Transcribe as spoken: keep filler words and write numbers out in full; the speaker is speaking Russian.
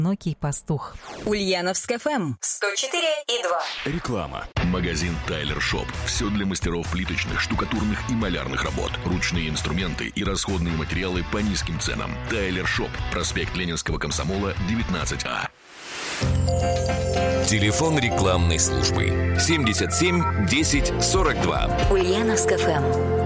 Одинокий пастух. Ульяновск эф эм сто четыре и два. Реклама. Магазин Тайлер Шоп. Все для мастеров плиточных, штукатурных и малярных работ. Ручные инструменты и расходные материалы по низким ценам. Тайлер Шоп. Проспект Ленинского комсомола, девятнадцать А. Телефон рекламной службы семьдесят семь десять сорок два. Ульяновск эф эм.